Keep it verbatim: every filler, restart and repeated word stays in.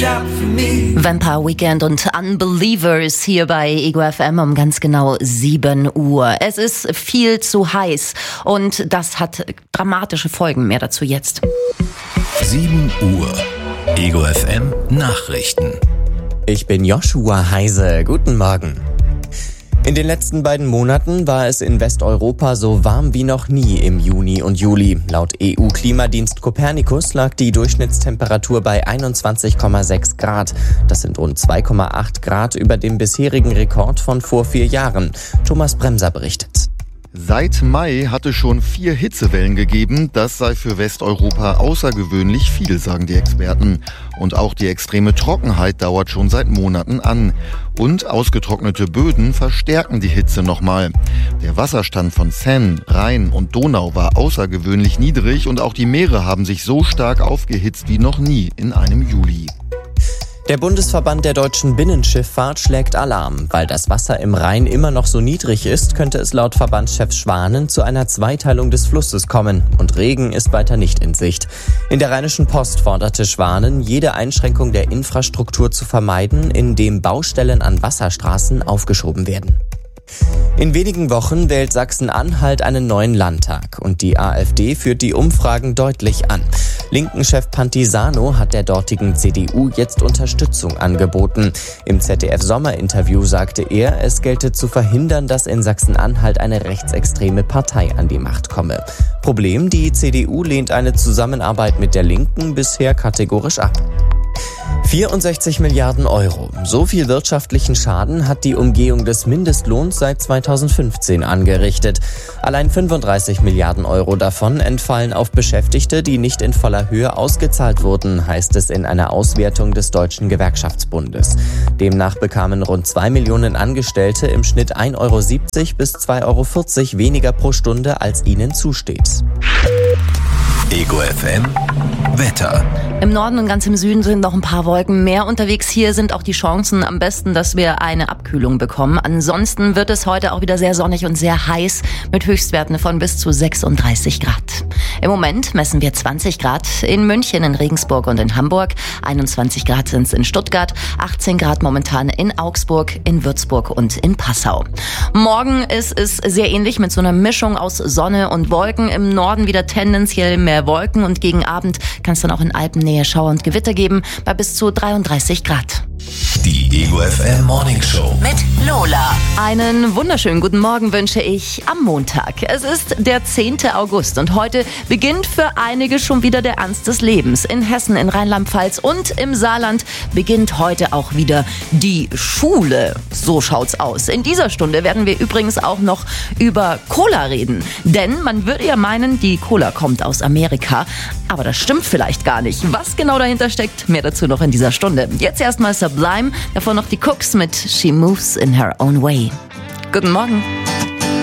job for me. Vampire Weekend und Unbelievers hier bei Ego F M um ganz genau sieben Uhr. Es ist viel zu heiß und das hat dramatische Folgen. Mehr dazu jetzt. sieben Uhr. Ego F M Nachrichten. Ich bin Joshua Heise. Guten Morgen. In den letzten beiden Monaten war es in Westeuropa so warm wie noch nie im Juni und Juli. Laut E U-Klimadienst Copernicus lag die Durchschnittstemperatur bei einundzwanzig Komma sechs Grad. Das sind rund zwei Komma acht Grad über dem bisherigen Rekord von vor vier Jahren. Thomas Bremser berichtet. Seit Mai hatte schon vier Hitzewellen gegeben. Das sei für Westeuropa außergewöhnlich viel, sagen die Experten. Und auch die extreme Trockenheit dauert schon seit Monaten an. Und ausgetrocknete Böden verstärken die Hitze nochmal. Der Wasserstand von Seine, Rhein und Donau war außergewöhnlich niedrig und auch die Meere haben sich so stark aufgehitzt wie noch nie in einem Juli. Der Bundesverband der deutschen Binnenschifffahrt schlägt Alarm. Weil das Wasser im Rhein immer noch so niedrig ist, könnte es laut Verbandschef Schwanen zu einer Zweiteilung des Flusses kommen. Und Regen ist weiter nicht in Sicht. In der Rheinischen Post forderte Schwanen, jede Einschränkung der Infrastruktur zu vermeiden, indem Baustellen an Wasserstraßen aufgeschoben werden. In wenigen Wochen wählt Sachsen-Anhalt einen neuen Landtag und die AfD führt die Umfragen deutlich an. Linken-Chef Pantisano hat der dortigen C D U jetzt Unterstützung angeboten. Im Z D F-Sommerinterview sagte er, es gelte zu verhindern, dass in Sachsen-Anhalt eine rechtsextreme Partei an die Macht komme. Problem, die C D U lehnt eine Zusammenarbeit mit der Linken bisher kategorisch ab. vierundsechzig Milliarden Euro. So viel wirtschaftlichen Schaden hat die Umgehung des Mindestlohns seit zweitausendfünfzehn angerichtet. Allein fünfunddreißig Milliarden Euro davon entfallen auf Beschäftigte, die nicht in voller Höhe ausgezahlt wurden, heißt es in einer Auswertung des Deutschen Gewerkschaftsbundes. Demnach bekamen rund zwei Millionen Angestellte im Schnitt ein Euro siebzig bis zwei Euro vierzig weniger pro Stunde, als ihnen zusteht. Ego F M Wetter. Im Norden und ganz im Süden sind noch ein paar Wolken mehr unterwegs. Hier sind auch die Chancen am besten, dass wir eine Abkühlung bekommen. Ansonsten wird es heute auch wieder sehr sonnig und sehr heiß mit Höchstwerten von bis zu sechsunddreißig Grad. Im Moment messen wir zwanzig Grad in München, in Regensburg und in Hamburg. einundzwanzig Grad sind es in Stuttgart, achtzehn Grad momentan in Augsburg, in Würzburg und in Passau. Morgen ist es sehr ähnlich mit so einer Mischung aus Sonne und Wolken. Im Norden wieder tendenziell mehr Wolken und gegen Abend kann es dann auch in Alpennähe Schauer und Gewitter geben bei bis zu dreiunddreißig Grad. Die Ego F M Morning Show mit Lola. Einen wunderschönen guten Morgen wünsche ich am Montag. Es ist der zehnte August und heute beginnt für einige schon wieder der Ernst des Lebens. In Hessen, in Rheinland-Pfalz und im Saarland beginnt heute auch wieder die Schule. So schaut's aus. In dieser Stunde werden wir übrigens auch noch über Cola reden. Denn man würde ja meinen, die Cola kommt aus Amerika. Aber das stimmt vielleicht gar nicht. Was genau dahinter steckt, mehr dazu noch in dieser Stunde. Jetzt erstmal Sublime, davor noch die Cooks mit She Moves in Her Own Way. Guten Morgen.